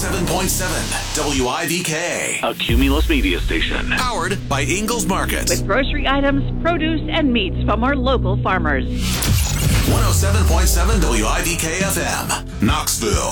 107.7 WIVK. A Cumulus media station. Powered by Ingalls Market. With grocery items, produce, and meats from our local farmers. 107.7 WIVK FM. Knoxville.